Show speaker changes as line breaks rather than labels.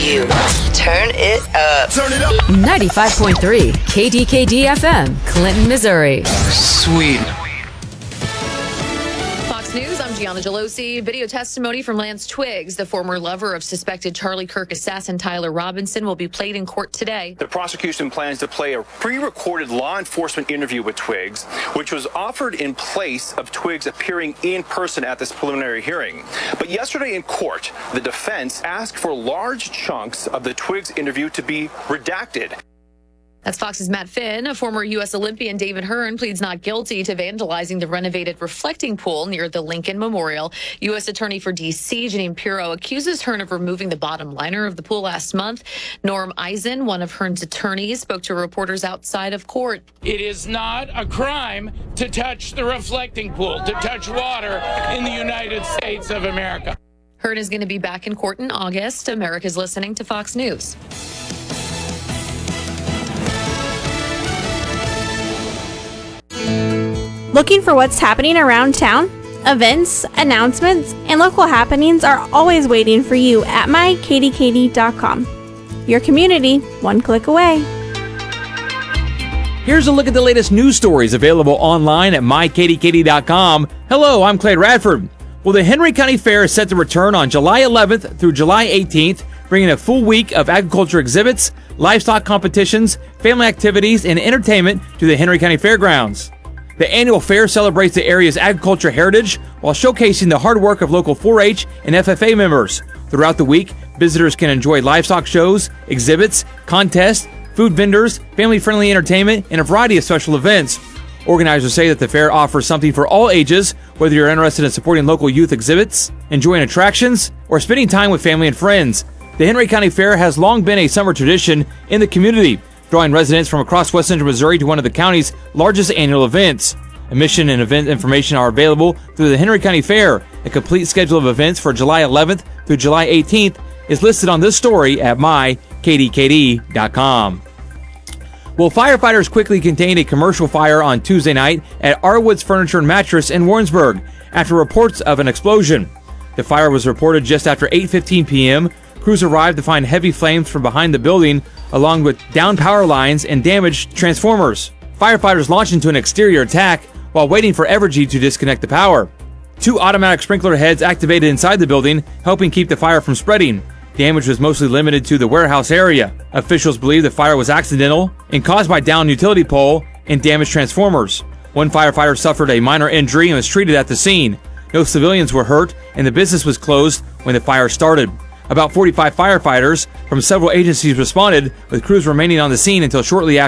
you. Turn it up.
Turn it up.
95.3 KDKD FM, Clinton, Missouri.
Sweet.
Fox News, I'm Gianna Gelosi. Video testimony from Lance Twiggs, the former lover of suspected Charlie Kirk assassin Tyler Robinson, will be played in court today.
The prosecution plans to play a pre-recorded law enforcement interview with Twiggs, which was offered in place of Twiggs appearing in person at this preliminary hearing. But yesterday in court, the defense asked for large chunks of the Twiggs interview to be redacted.
That's Fox's Matt Finn. A former U.S. Olympian David Hearn pleads not guilty to vandalizing the renovated reflecting pool near the Lincoln Memorial. U.S. Attorney for D.C. Janine Pirro accuses Hearn of removing the bottom liner of the pool last month. Norm Eisen, one of Hearn's attorneys, spoke to reporters outside of court.
It is not a crime to touch the reflecting pool, to touch water in the United States of America.
Hearn is going to be back in court in August. America's listening to Fox News.
Looking for what's happening around town? Events, announcements, and local happenings are always waiting for you at mykdkd.com. Your community, one click away.
Here's a look at the latest news stories available online at mykdkd.com. Hello, I'm Clay Radford. Well, the Henry County Fair is set to return on July 11th through July 18th, bringing a full week of agriculture exhibits, livestock competitions, family activities, and entertainment to the Henry County Fairgrounds. The annual fair celebrates the area's agriculture heritage while showcasing the hard work of local 4-H and FFA members. Throughout the week, visitors can enjoy livestock shows, exhibits, contests, food vendors, family-friendly entertainment, and a variety of special events. Organizers say that the fair offers something for all ages, whether you're interested in supporting local youth exhibits, enjoying attractions, or spending time with family and friends. The Henry County Fair has long been a summer tradition in the community, drawing residents from across West Central Missouri to one of the county's largest annual events. Admission and event information are available through the Henry County Fair. A complete schedule of events for July 11th through July 18th is listed on this story at mykdkd.com. Well, firefighters quickly contained a commercial fire on Tuesday night at Arwood's Furniture and Mattress in Warrensburg after reports of an explosion. The fire was reported just after 8:15 p.m. Crews arrived to find heavy flames from behind the building, along with downed power lines and damaged transformers. Firefighters launched into an exterior attack while waiting for Evergy to disconnect the power. 2 automatic sprinkler heads activated inside the building, helping keep the fire from spreading. Damage was mostly limited to the warehouse area. Officials believe the fire was accidental and caused by downed utility pole and damaged transformers. One firefighter suffered a minor injury and was treated at the scene. No civilians were hurt, and the business was closed when the fire started. About 45 firefighters from several agencies responded, with crews remaining on the scene until shortly after